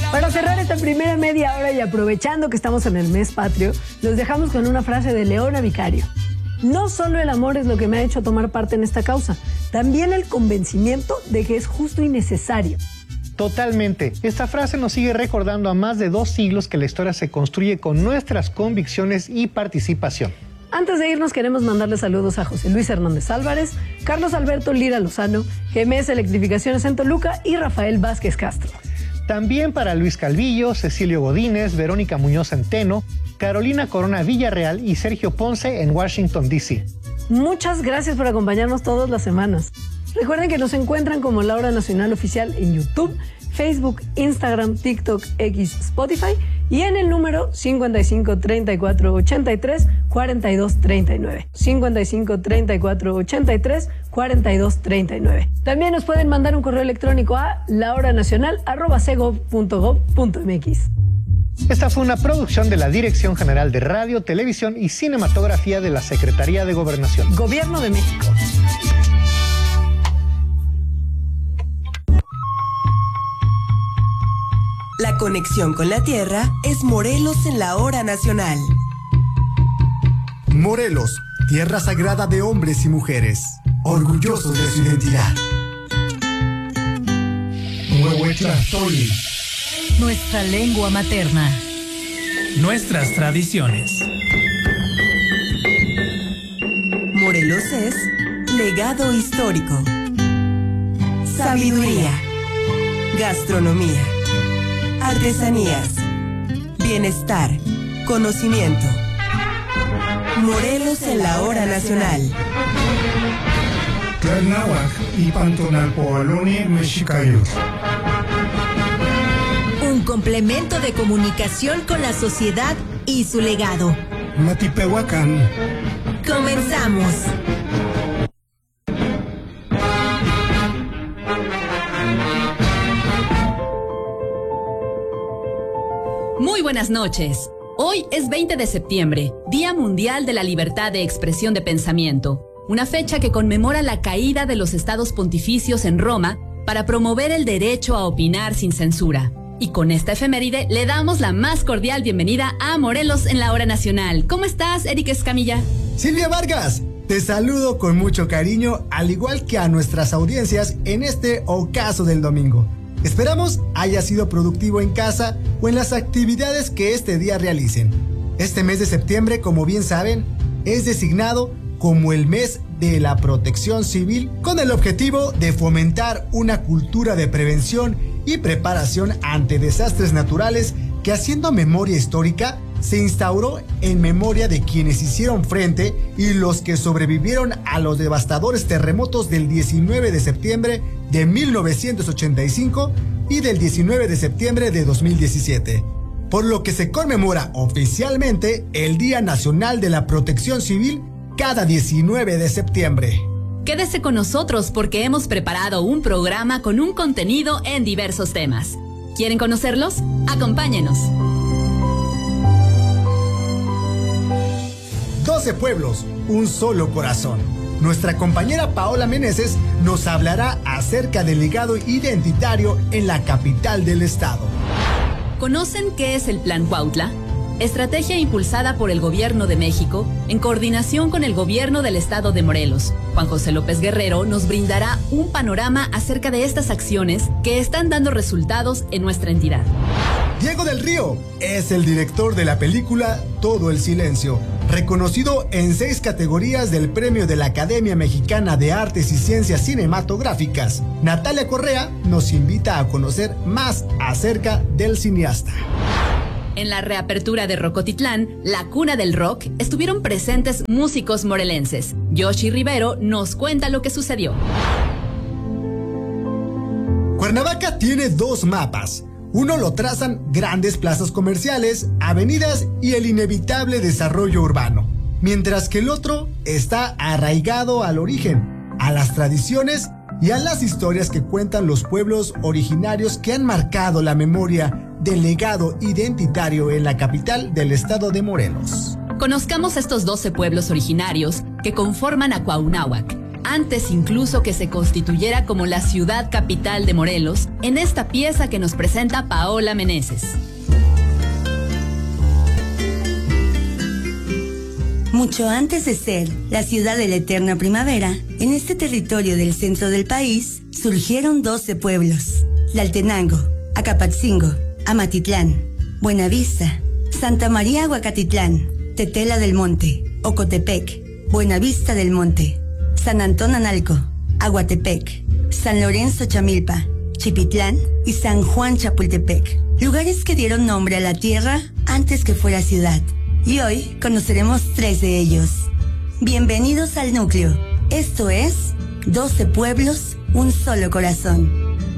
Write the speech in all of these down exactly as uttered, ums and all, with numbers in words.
Para cerrar esta primera media hora y aprovechando que estamos en el mes patrio, los dejamos con una frase de Leona Vicario. No solo el amor es lo que me ha hecho tomar parte en esta causa, también el convencimiento de que es justo y necesario. Totalmente. Esta frase nos sigue recordando a más de dos siglos que la historia se construye con nuestras convicciones y participación. Antes de irnos queremos mandarle saludos a José Luis Hernández Álvarez, Carlos Alberto Lira Lozano, G M S Electrificaciones en Toluca y Rafael Vázquez Castro. También para Luis Calvillo, Cecilio Godínez, Verónica Muñoz Centeno, Carolina Corona Villarreal y Sergio Ponce en Washington, D C Muchas gracias por acompañarnos todas las semanas. Recuerden que nos encuentran como La Hora Nacional Oficial en YouTube, Facebook, Instagram, TikTok, X, Spotify y en el número cincuenta y cinco, treinta y cuatro, ochenta y tres, cuarenta y dos, treinta y nueve. cincuenta y cinco, treinta y cuatro, ochenta y tres, cuarenta y dos, treinta y nueve. También nos pueden mandar un correo electrónico a lahoranacional arroba cegov punto gov punto mx. Esta fue una producción de la Dirección General de Radio, Televisión y Cinematografía de la Secretaría de Gobernación. Gobierno de México. La conexión con la tierra es Morelos en la Hora Nacional. Morelos, tierra sagrada de hombres y mujeres, orgullosos de su identidad. Huehuetlactoli, nuestra lengua materna. Nuestras tradiciones. Morelos es legado histórico, sabiduría, gastronomía, artesanías, bienestar, conocimiento. Morelos en la Hora Nacional. Tlalnáhuac y Pantonalpoaloni Mexicayot. Un complemento de comunicación con la sociedad y su legado. Matipehuacán. Comenzamos. Muy buenas noches. Hoy es veinte de septiembre, Día Mundial de la Libertad de Expresión de Pensamiento, una fecha que conmemora la caída de los estados pontificios en Roma para promover el derecho a opinar sin censura. Y con esta efeméride le damos la más cordial bienvenida a Morelos en la Hora Nacional. ¿Cómo estás, Eric Escamilla? Silvia Vargas, te saludo con mucho cariño, al igual que a nuestras audiencias en este ocaso del domingo. Esperamos haya sido productivo en casa o en las actividades que este día realicen. Este mes de septiembre, como bien saben, es designado como el mes de la protección civil, con el objetivo de fomentar una cultura de prevención y preparación ante desastres naturales que, haciendo memoria histórica, se instauró en memoria de quienes hicieron frente y los que sobrevivieron a los devastadores terremotos del diecinueve de septiembre de mil novecientos ochenta y cinco y del diecinueve de septiembre de dos mil diecisiete, por lo que se conmemora oficialmente el Día Nacional de la Protección Civil cada diecinueve de septiembre. Quédese con nosotros porque hemos preparado un programa con un contenido en diversos temas. ¿Quieren conocerlos? Acompáñenos. doce pueblos, un solo corazón. Nuestra compañera Paola Meneses nos hablará acerca del legado identitario en la capital del estado. ¿Conocen qué es el Plan Cuautla? Estrategia impulsada por el Gobierno de México en coordinación con el Gobierno del Estado de Morelos. Juan José López Guerrero nos brindará un panorama acerca de estas acciones que están dando resultados en nuestra entidad. Diego del Río es el director de la película Todo el Silencio, reconocido en seis categorías del Premio de la Academia Mexicana de Artes y Ciencias Cinematográficas. Natalia Correa nos invita a conocer más acerca del cineasta. En la reapertura de Rocotitlán, la cuna del rock, estuvieron presentes músicos morelenses. Yoshi Rivero nos cuenta lo que sucedió. Cuernavaca tiene dos mapas. Uno lo trazan grandes plazas comerciales, avenidas y el inevitable desarrollo urbano, mientras que el otro está arraigado al origen, a las tradiciones y a las historias que cuentan los pueblos originarios que han marcado la memoria del legado identitario en la capital del estado de Morelos. Conozcamos estos doce pueblos originarios que conforman a Cuauhnáhuac, antes incluso que se constituyera como la ciudad capital de Morelos, en esta pieza que nos presenta Paola Meneses. Mucho antes de ser la ciudad de la eterna primavera, en este territorio del centro del país surgieron doce pueblos: Tlaltenango, Acapatzingo, Amatitlán, Buenavista, Santa María Huacatitlán, Tetela del Monte, Ocotepec, Buenavista del Monte, San Antón Analco, Aguatepec, San Lorenzo Chamilpa, Chipitlán y San Juan Chapultepec, lugares que dieron nombre a la tierra antes que fuera ciudad. Y hoy conoceremos tres de ellos. Bienvenidos al núcleo. Esto es doce pueblos, un solo corazón.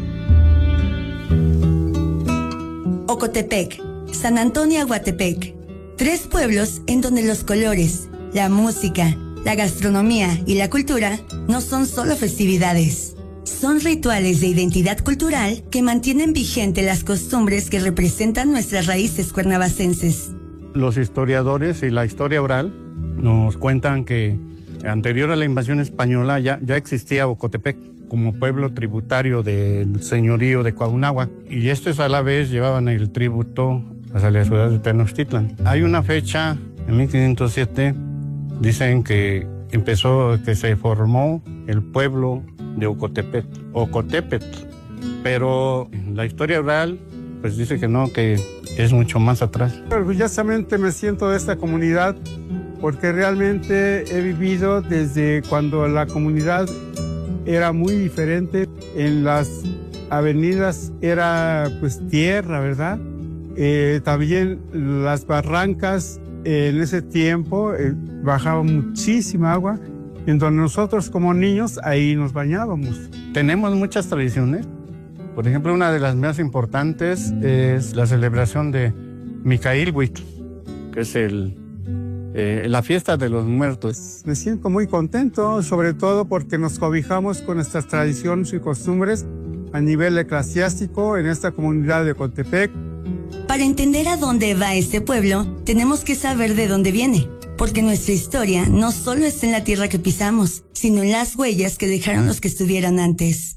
Ocotepec, San Antonio Aguatepec. Tres pueblos en donde los colores, la música, la gastronomía y la cultura no son solo festividades. Son rituales de identidad cultural que mantienen vigente las costumbres que representan nuestras raíces cuernavacenses. Los historiadores y la historia oral nos cuentan que anterior a la invasión española ya, ya existía Ocotepec como pueblo tributario del señorío de Coahunáhuac, y estos a la vez llevaban el tributo hacia la ciudad de Tenochtitlan. Hay una fecha, en mil quinientos siete, dicen que empezó, que se formó el pueblo de Ocotepec, Ocotepetl, pero la historia oral pues dice que no, que es mucho más atrás. Orgullosamente me siento de esta comunidad porque realmente he vivido desde cuando la comunidad era muy diferente. En las avenidas era pues tierra, ¿verdad? Eh, también las barrancas eh, en ese tiempo eh, bajaba muchísima agua, en donde nosotros como niños ahí nos bañábamos. Tenemos muchas tradiciones. Por ejemplo, una de las más importantes es la celebración de Micailhuitl, que es el, eh, la fiesta de los muertos. Me siento muy contento, sobre todo porque nos cobijamos con nuestras tradiciones y costumbres a nivel eclesiástico en esta comunidad de Ocotepec. Para entender a dónde va este pueblo, tenemos que saber de dónde viene, porque nuestra historia no solo está en la tierra que pisamos, sino en las huellas que dejaron los que estuvieron antes.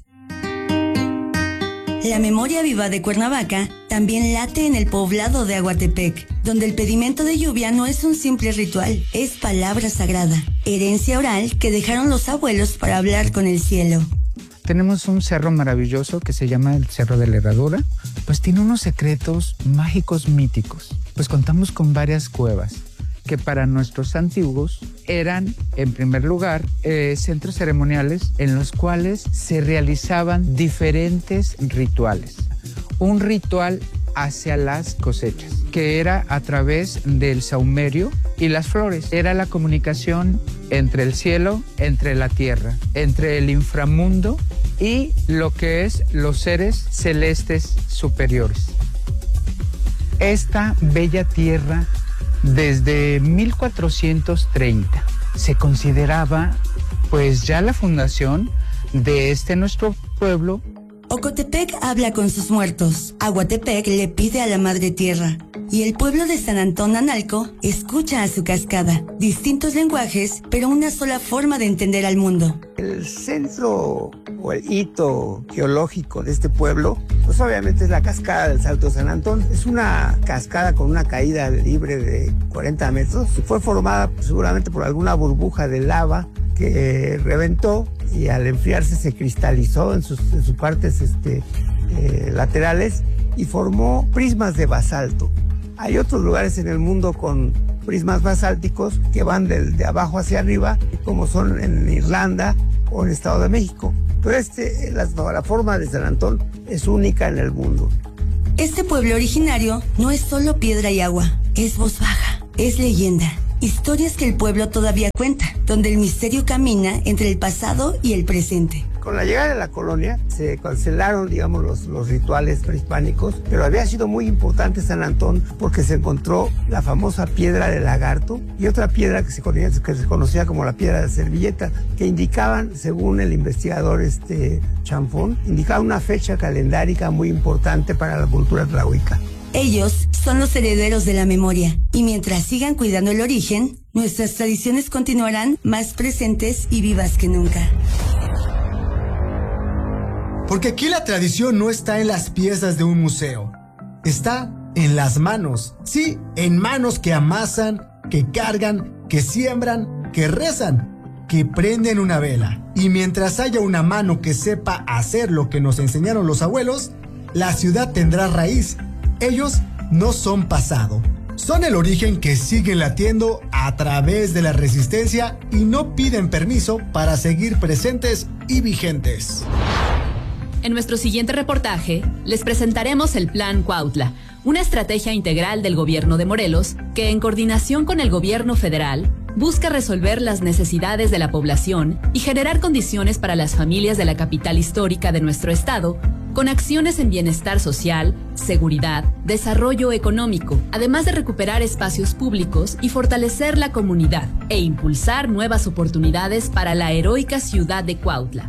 La memoria viva de Cuernavaca también late en el poblado de Aguatepec, donde el pedimento de lluvia no es un simple ritual, es palabra sagrada, herencia oral que dejaron los abuelos para hablar con el cielo. Tenemos un cerro maravilloso que se llama el Cerro de la Herradura, pues tiene unos secretos mágicos míticos. Pues contamos con varias cuevas que para nuestros antiguos eran, en primer lugar, eh, centros ceremoniales en los cuales se realizaban diferentes rituales. Un ritual hacia las cosechas, que era a través del saumerio y las flores. Era la comunicación entre el cielo, entre la tierra, entre el inframundo y lo que es los seres celestes superiores. Esta bella tierra, desde mil cuatrocientos treinta, se consideraba pues ya la fundación de este nuestro pueblo. Ocotepec habla con sus muertos, Aguatepec le pide a la madre tierra, y el pueblo de San Antón Analco escucha a su cascada. Distintos lenguajes, pero una sola forma de entender al mundo. El centro o el hito geológico de este pueblo, pues obviamente es la cascada del Salto de San Antón. Es una cascada con una caída libre de cuarenta metros. Fue formada seguramente por alguna burbuja de lava que reventó y al enfriarse se cristalizó en sus, en sus partes este, eh, laterales y formó prismas de basalto. Hay otros lugares en el mundo con prismas basálticos que van de, de abajo hacia arriba, como son en Irlanda o en el Estado de México. Pero este, la, la forma de San Antón es única en el mundo. Este pueblo originario no es solo piedra y agua, es voz baja, es leyenda. Historias que el pueblo todavía cuenta, donde el misterio camina entre el pasado y el presente. Con la llegada de la colonia se cancelaron, digamos, los, los rituales prehispánicos, pero había sido muy importante San Antón porque se encontró la famosa piedra del lagarto y otra piedra que se conocía, que se conocía como la piedra de servilleta, que indicaban, según el investigador este, Chanfón, indicaban una fecha calendárica muy importante para la cultura tlahuica. Ellos son los herederos de la memoria, y mientras sigan cuidando el origen, nuestras tradiciones continuarán más presentes y vivas que nunca. Porque aquí la tradición no está en las piezas de un museo, está en las manos, sí, en manos que amasan, que cargan, que siembran, que rezan, que prenden una vela. Y mientras haya una mano que sepa hacer lo que nos enseñaron los abuelos, la ciudad tendrá raíz. Ellos no son pasado, son el origen que sigue latiendo a través de la resistencia y no piden permiso para seguir presentes y vigentes. En nuestro siguiente reportaje, les presentaremos el Plan Cuautla, una estrategia integral del gobierno de Morelos que, en coordinación con el gobierno federal, busca resolver las necesidades de la población y generar condiciones para las familias de la capital histórica de nuestro estado, con acciones en bienestar social, seguridad, desarrollo económico, además de recuperar espacios públicos y fortalecer la comunidad e impulsar nuevas oportunidades para la heroica ciudad de Cuautla.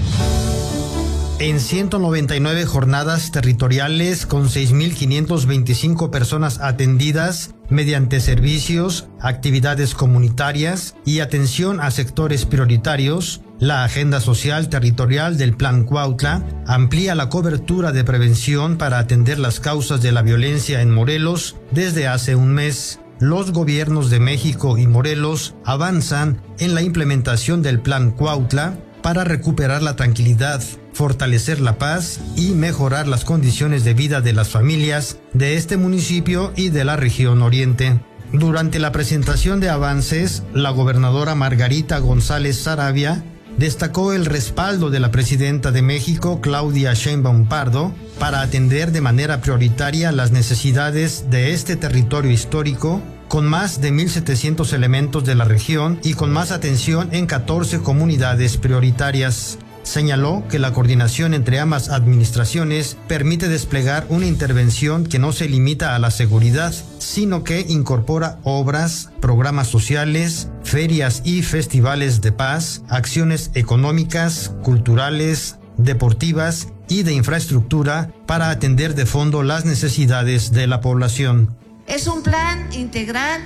En ciento noventa y nueve jornadas territoriales con seis mil quinientas veinticinco personas atendidas mediante servicios, actividades comunitarias y atención a sectores prioritarios, la Agenda Social Territorial del Plan Cuautla amplía la cobertura de prevención para atender las causas de la violencia en Morelos desde hace un mes. Los gobiernos de México y Morelos avanzan en la implementación del Plan Cuautla para recuperar la tranquilidad, fortalecer la paz y mejorar las condiciones de vida de las familias de este municipio y de la región oriente. Durante la presentación de avances, la gobernadora Margarita González Saravia destacó el respaldo de la presidenta de México, Claudia Sheinbaum Pardo, para atender de manera prioritaria las necesidades de este territorio histórico, con más de mil setecientos elementos de la región y con más atención en catorce comunidades prioritarias. Señaló que la coordinación entre ambas administraciones permite desplegar una intervención que no se limita a la seguridad, sino que incorpora obras, programas sociales, ferias y festivales de paz, acciones económicas, culturales, deportivas y de infraestructura para atender de fondo las necesidades de la población. Es un plan integral,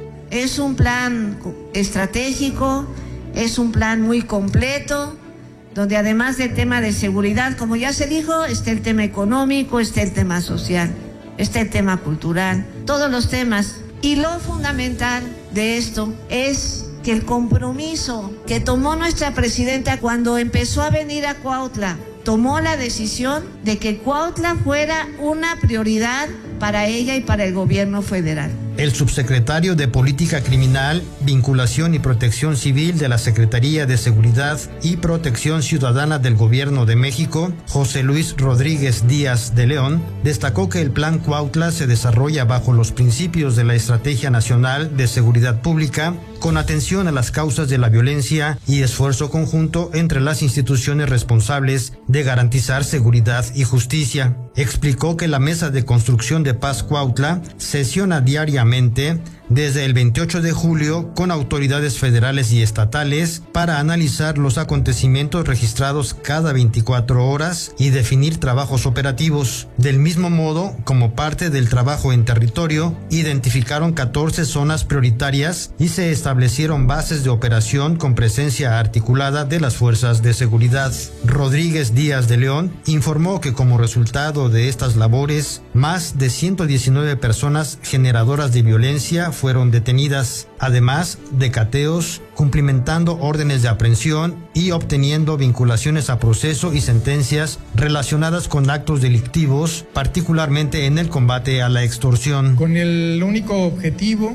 es un plan estratégico, es un plan muy completo, donde además del tema de seguridad, como ya se dijo, está el tema económico, está el tema social, está el tema cultural, todos los temas. Y lo fundamental de esto es que el compromiso que tomó nuestra presidenta cuando empezó a venir a Cuautla, tomó la decisión de que Cuautla fuera una prioridad para ella y para el gobierno federal. El subsecretario de Política Criminal, Vinculación y Protección Civil de la Secretaría de Seguridad y Protección Ciudadana del Gobierno de México, José Luis Rodríguez Díaz de León, destacó que el Plan Cuautla se desarrolla bajo los principios de la Estrategia Nacional de Seguridad Pública, con atención a las causas de la violencia y esfuerzo conjunto entre las instituciones responsables de garantizar seguridad y justicia. Explicó que la Mesa de Construcción de Paz Cuautla sesiona diariamente desde el veintiocho de julio con autoridades federales y estatales para analizar los acontecimientos registrados cada veinticuatro horas y definir trabajos operativos. Del mismo modo, como parte del trabajo en territorio, identificaron catorce zonas prioritarias y se establecieron bases de operación con presencia articulada de las fuerzas de seguridad. Rodríguez Díaz de León informó que como resultado de estas labores, más de ciento diecinueve personas generadoras de violencia fueron detenidas, además de cateos, cumplimentando órdenes de aprehensión y obteniendo vinculaciones a proceso y sentencias relacionadas con actos delictivos, particularmente en el combate a la extorsión. Con el único objetivo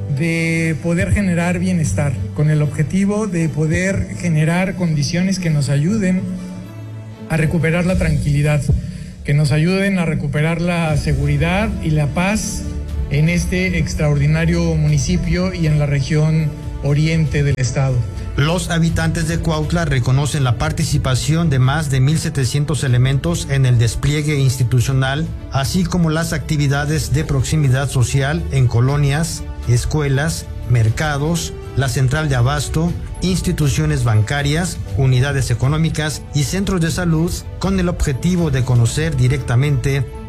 de poder generar bienestar, con el objetivo de poder generar condiciones que nos ayuden a recuperar la tranquilidad, que nos ayuden a recuperar la seguridad y la paz en este extraordinario municipio y en la región oriente del estado. Los habitantes de Cuautla reconocen la participación de más de mil setecientos elementos en el despliegue institucional, así como las actividades de proximidad social en colonias, escuelas, mercados, la central de abasto, instituciones bancarias, unidades económicas y centros de salud, con el objetivo de conocer directamente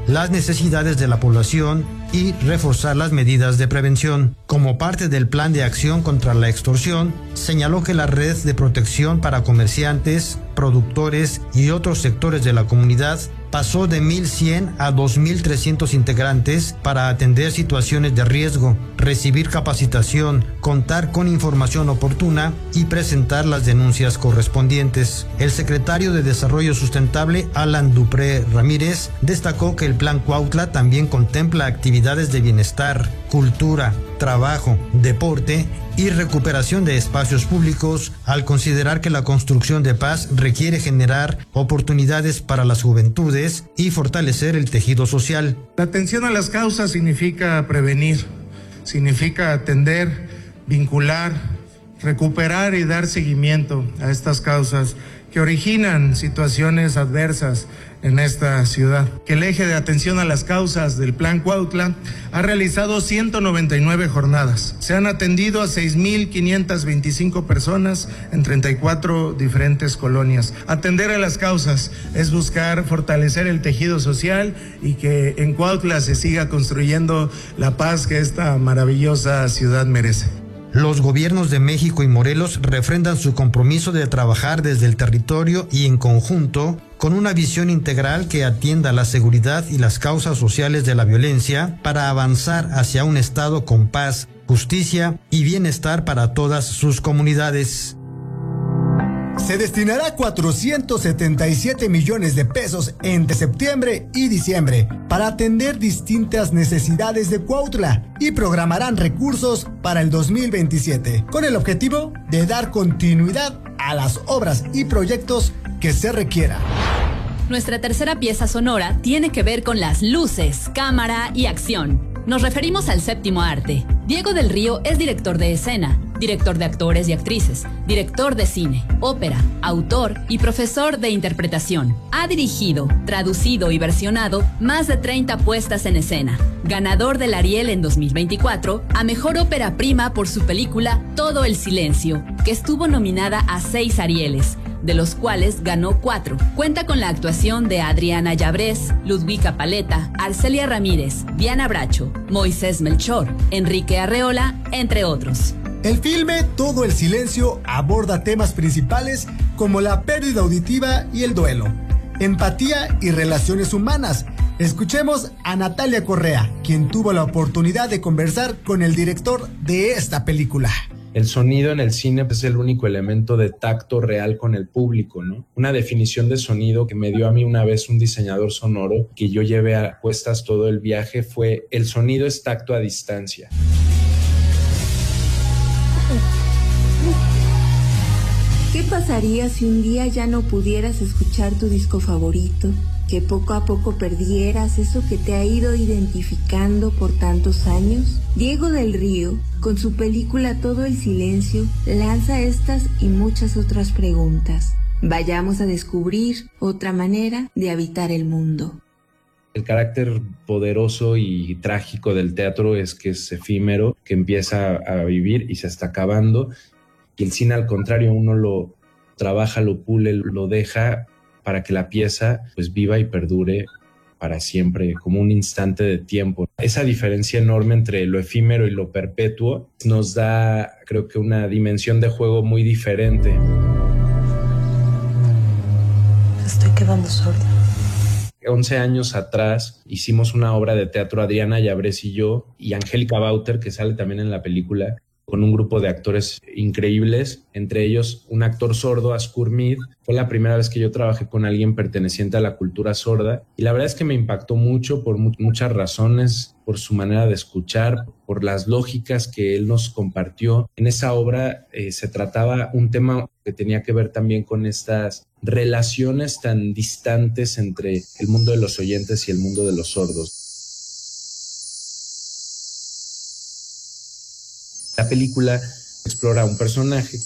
las necesidades de la población y reforzar las medidas de prevención. Como parte del plan de acción contra la extorsión, señaló que la red de protección para comerciantes, productores y otros sectores de la comunidad pasó de mil cien a dos mil trescientos integrantes para atender situaciones de riesgo, recibir capacitación, contar con información oportuna y presentar las denuncias correspondientes. El secretario de Desarrollo Sustentable, Alan Dupré Ramírez, destacó que el Plan Cuautla también contempla actividades de bienestar, cultura, trabajo, deporte y recuperación de espacios públicos, al considerar que la construcción de paz requiere generar oportunidades para las juventudes y fortalecer el tejido social. La atención a las causas significa prevenir, significa atender, vincular, recuperar y dar seguimiento a estas causas que originan situaciones adversas en esta ciudad. Que el eje de atención a las causas del Plan Cuautla ha realizado ciento noventa y nueve jornadas. Se han atendido a seis mil quinientas veinticinco personas en treinta y cuatro diferentes colonias. Atender a las causas es buscar fortalecer el tejido social y que en Cuautla se siga construyendo la paz que esta maravillosa ciudad merece. Los gobiernos de México y Morelos refrendan su compromiso de trabajar desde el territorio y en conjunto con una visión integral que atienda la seguridad y las causas sociales de la violencia para avanzar hacia un estado con paz, justicia y bienestar para todas sus comunidades. Se destinará cuatrocientos setenta y siete millones de pesos entre septiembre y diciembre para atender distintas necesidades de Cuautla y programarán recursos para el dos mil veintisiete con el objetivo de dar continuidad a las obras y proyectos que se requieran. Nuestra tercera pieza sonora tiene que ver con las luces, cámara y acción. Nos referimos al séptimo arte. Diego del Río es director de escena, director de actores y actrices, director de cine, ópera, autor y profesor de interpretación. Ha dirigido, traducido y versionado más de treinta puestas en escena. Ganador del Ariel en dos mil veinticuatro a Mejor Ópera Prima por su película Todo el Silencio, que estuvo nominada a seis Arieles, de los cuales ganó cuatro. Cuenta con la actuación de Adriana Llabrés, Ludwika Paleta, Arcelia Ramírez, Diana Bracho, Moisés Melchor, Enrique Arreola, entre otros. El filme Todo el Silencio aborda temas principales como la pérdida auditiva y el duelo, empatía y relaciones humanas. Escuchemos a Natalia Correa, quien tuvo la oportunidad de conversar con el director de esta película. El sonido en el cine es el único elemento de tacto real con el público, ¿no? Una definición de sonido que me dio a mí una vez un diseñador sonoro que yo llevé a cuestas todo el viaje fue: el sonido es tacto a distancia. ¿Qué pasaría si un día ya no pudieras escuchar tu disco favorito? ¿Que poco a poco perdieras eso que te ha ido identificando por tantos años? Diego del Río, con su película Todo el Silencio, lanza estas y muchas otras preguntas. Vayamos a descubrir otra manera de habitar el mundo. El carácter poderoso y trágico del teatro es que es efímero, que empieza a vivir y se está acabando. Y el cine, al contrario, uno lo trabaja, lo pule, lo deja para que la pieza pues viva y perdure para siempre, como un instante de tiempo. Esa diferencia enorme entre lo efímero y lo perpetuo nos da, creo que, una dimensión de juego muy diferente. Estoy quedando sorda. once años atrás hicimos una obra de teatro, Adriana Llabrés y yo, y Angélica Bauter, que sale también en la película, con un grupo de actores increíbles, entre ellos un actor sordo, Askur Mid. Fue la primera vez que yo trabajé con alguien perteneciente a la cultura sorda, y la verdad es que me impactó mucho por mu- muchas razones, por su manera de escuchar, por las lógicas que él nos compartió. En esa obra eh, se trataba un tema que tenía que ver también con estas relaciones tan distantes entre el mundo de los oyentes y el mundo de los sordos. La película explora un personaje